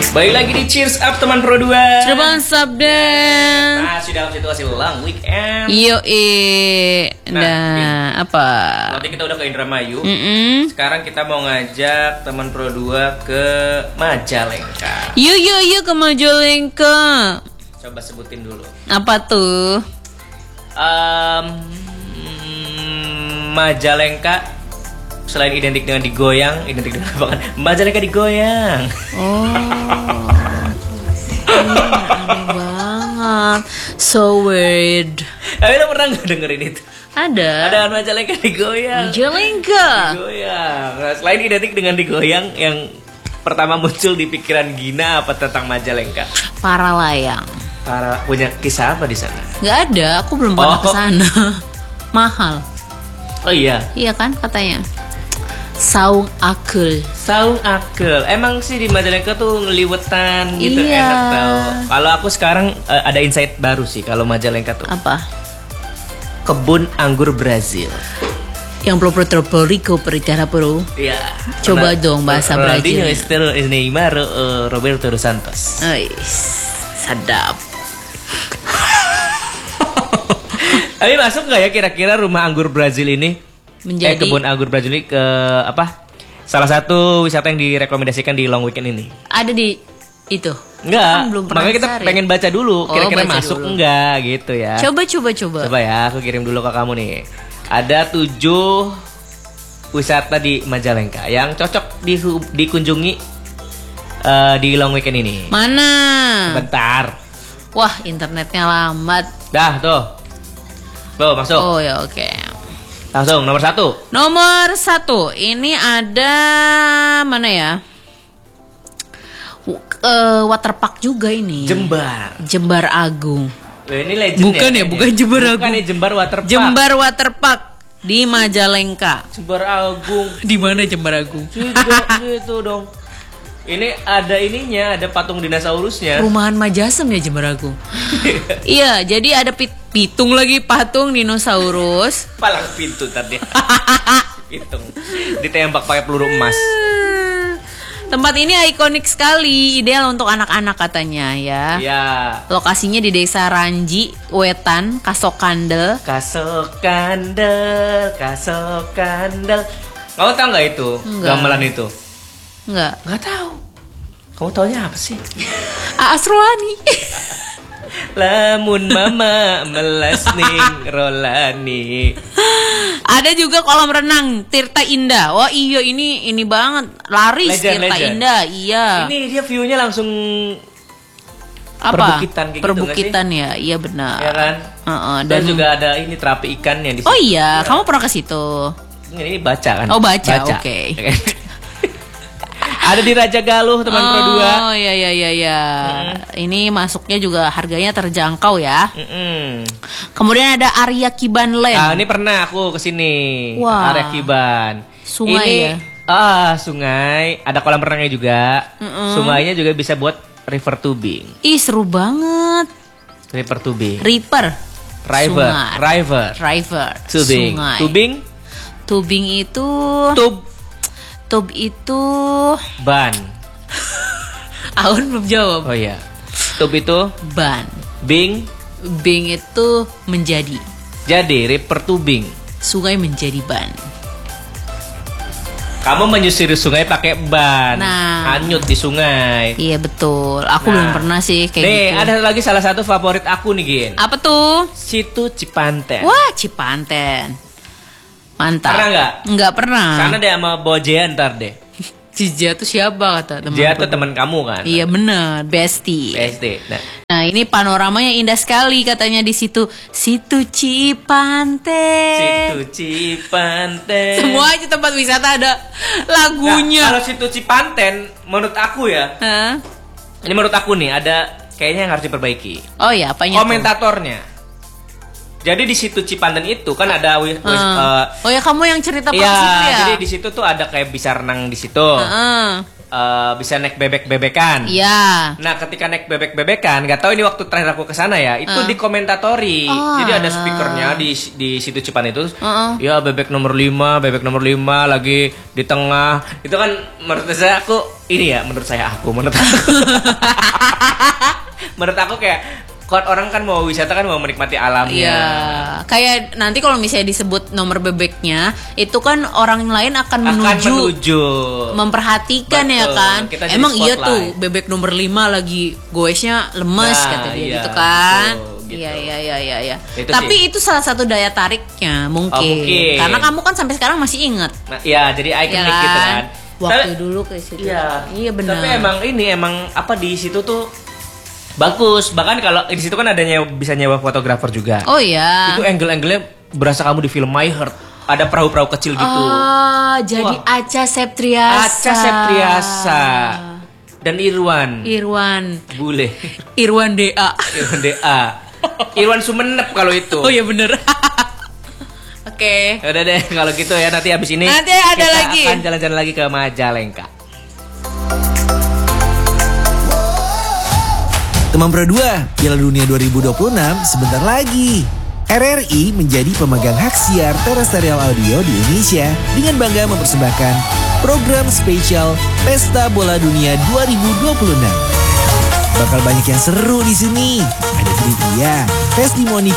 Balik lagi di Cheers Up teman Pro 2. Cirebon Sabda. Masih dalam situasi long weekend. Nah, apa? Nanti kita udah ke Indramayu. Sekarang kita mau ngajak teman Pro 2 ke Majalengka. Yuk ke Majalengka. Coba sebutin dulu. Apa tuh? Majalengka selain identik dengan digoyang, identik dengan apa kan? Majalengka digoyang. Oh, aneh banget. So weird. Tapi lo pernah nggak dengerin itu? Ada Ada. Majalengka digoyang. Majalengka. Digoyang. Nah, selain identik dengan digoyang, yang pertama muncul di pikiran Gina apa tentang Majalengka? Para layang. Para punya kisah apa di sana? Nggak ada, aku belum pernah Oh. kesana. Mahal. Oh iya, Iya kan katanya. Saung akul. saung akel. Emang sih di Majalengka tuh ngeliwetan gitu, Iya. enak tau. Kalau aku sekarang ada insight baru sih kalau Majalengka tuh. Apa? Kebun anggur Brazil. Yang pro Puerto per Itara Pro. Iya. Coba dong bahasa Ronaldinho Brazil. Neymar, Roberto dos Santos. Sadap. Tapi masuk nggak ya kira-kira rumah anggur Brazil ini? Menjadi Kebun anggur Brazil ini ke apa? Salah satu wisata yang direkomendasikan di long weekend ini. ada di itu. Enggak, Kan belum pernah makanya kita cari. pengen baca dulu, Oh, kira-kira baca masuk dulu. enggak gitu ya. Coba. Coba ya, aku kirim dulu ke kamu nih. Ada 7 wisata di Majalengka yang cocok dikunjungi di long weekend ini. Mana? Bentar. Wah, internetnya lambat. Dah tuh. Tuh, masuk. Oh ya, oke. Langsung nomor 1. Nomor 1, ini ada mana ya? Waterpark juga ini. Jembar Agung. Ini legend Bukan ya, bukan Jembar Agung. Bukan ya, Jembar Waterpark. Jembar Waterpark di Majalengka. Jembar Agung. Di mana Jembar Agung? Gitu dong. Ini ada ininya, ada patung dinosaurusnya. Perumahan Majasem ya Jembar Agung. Iya, jadi ada pitung lagi patung dinosaurus. Palang pintu tadi. Pitung. Ditembak pakai peluru emas. Tempat ini ikonik sekali, ideal untuk anak-anak katanya ya. Ya. Lokasinya di Desa Ranji, Wetan, Kasokandel. Kasokandel. Kamu tahu nggak itu? Enggak. Gamelan itu? Enggak. Nggak tahu. Kamu taunya apa sih? Asroani. Lamun mama melas ning rolani. Ada juga kolam renang Tirta Indah. Wah iya ini banget. Laris Tirta Indah. Iya. Ini dia view-nya langsung Apa? perbukitan kayak gitu Perbukitan ya. Iya benar. ya kan? Dan Dan juga ada ini terapi ikannya di situ. Oh iya, kamu pernah ke situ? Ini baca kan? Oh, baca, oke. Ada di Raja Galuh teman Pro 2. Oh iya. Ini masuknya juga harganya terjangkau ya. Kemudian ada Arya Kiban Land. Ah, ini pernah aku kesini. Wah. Area Kiban. Sungai ini, ya? Sungai. Ada kolam renangnya juga. Sungainya juga bisa buat river tubing. Ih seru banget. River tubing. River. Sungai. River. Tubing. Sungai. Tubing. Itu. Tub itu. Ban. Aun belum jawab. Oh iya. Tub itu. Ban. Bing. Bing itu menjadi. Jadi river tubing. Sungai menjadi ban. Kamu menyusuri sungai pakai ban. Nah. Hanyut di sungai. Iya betul. Aku belum pernah sih kayak nih, gitu. ada lagi salah satu favorit aku nih, Gin. Apa tuh? Situ Cipanten. Wah, Cipanten. Mantap. Pernah nggak? Nggak pernah. Sana deh sama Bojean ntar deh. Si Jia tuh siapa kata teman? Dia tuh teman kamu kan? Iya bener, bestie. SD. Nah ini panoramanya indah sekali katanya di situ. Situ Cipanten. Situ Cipanten. Semua aja tempat wisata ada lagunya. Nah, kalau Situ Cipanten, menurut aku ya, Hah? ini menurut aku nih ada kayaknya yang harus diperbaiki. Oh ya, apanya? Komentatornya. Jadi di situ Cipanten itu kan ada oh ya kamu yang cerita pas iya, situ ya. jadi di situ tuh ada kayak bisa renang di situ. Bisa naik bebek-bebekan. Iya. Nah, ketika naik bebek-bebekan, nggak tahu ini waktu terakhir aku kesana ya, itu dikomentatori. Jadi ada speakernya di situ Cipanten itu. Ya bebek nomor 5 lagi di tengah. Itu kan menurut saya aku ini ya menurut aku kayak kalau orang kan mau wisata kan mau menikmati alamnya. Iya, kayak nanti kalau misalnya disebut nomor bebeknya, itu kan orang lain akan menuju memperhatikan. Betul, ya kan. Emang iya tuh bebek nomor 5 lagi goesnya lemes kata dia gitu kan. Betul, gitu. Iya. Tapi itu salah satu daya tariknya mungkin. Karena kamu kan sampai sekarang masih ingat. Nah, iya, jadi ikonik gitu kan. Waktu dulu ke situ. Iya benar. Tapi emang apa di situ tuh bagus, bahkan kalau di situ kan adanya bisa nyewa fotografer juga. Oh iya. Itu angle-angle-nya berasa kamu di film My Heart. Ada perahu-perahu kecil gitu. Jadi Acha Septriasa. Dan Irwan Bule. Irwan DA. Irwan Sumenep kalau itu. Oh iya bener. Oke. Udah deh kalau gitu ya, nanti habis ini nanti ada kita lagi. akan jalan-jalan lagi ke Majalengka. Teman Pro 2, Piala Dunia 2026 sebentar lagi. RRI menjadi pemegang hak siar terestrial audio di Indonesia dengan bangga mempersembahkan program spesial Pesta Bola Dunia 2026. Bakal banyak yang seru di sini. Ada trivia, testimoni